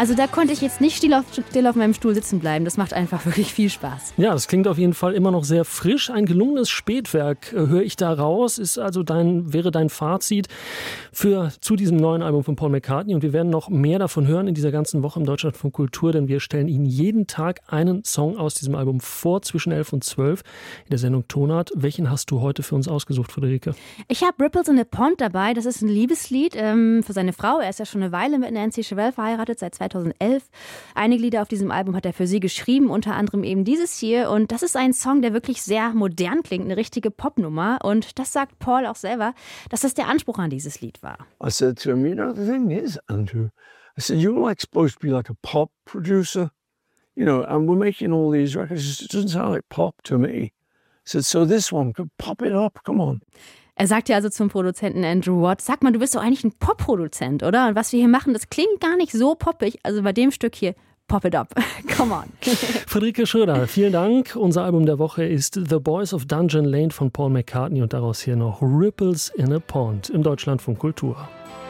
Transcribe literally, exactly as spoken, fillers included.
Also da konnte ich jetzt nicht still auf, still auf meinem Stuhl sitzen bleiben. Das macht einfach wirklich viel Spaß. Ja, das klingt auf jeden Fall immer noch sehr frisch. Ein gelungenes Spätwerk, äh, höre ich da raus, ist also dein, wäre dein Fazit für, zu diesem neuen Album von Paul McCartney. Und wir werden noch mehr davon hören in dieser ganzen Woche im Deutschlandfunk Kultur, denn wir stellen Ihnen jeden Tag einen Song aus diesem Album vor, zwischen elf und zwölf in der Sendung Tonart. Welchen hast du heute für uns ausgesucht, Friederike? Ich habe Ripples in a Pond dabei. Das ist ein Liebeslied ähm, für seine Frau. Er ist ja schon eine Weile mit Nancy Chevelle verheiratet, seit zweitausendelf. Einige Lieder auf diesem Album hat er für sie geschrieben, unter anderem eben dieses hier. Und das ist ein Song, der wirklich sehr modern klingt, eine richtige Popnummer. Und das sagt Paul auch selber, dass das der Anspruch an dieses Lied war. I said to him, you know, the thing is, Andrew, I said, you're like supposed to be like a pop producer, you know, and we're making all these records. It doesn't sound like pop to me. I said, so this one, pop it up, come on. Er sagt ja also zum Produzenten Andrew Watt, sag mal, du bist doch eigentlich ein Pop-Produzent, oder? Und was wir hier machen, das klingt gar nicht so poppig. Also bei dem Stück hier, pop it up. Come on. Friederike Schröder, vielen Dank. Unser Album der Woche ist The Boys of Dungeon Lane von Paul McCartney und daraus hier noch Ripples in a Pond im Deutschlandfunk Kultur.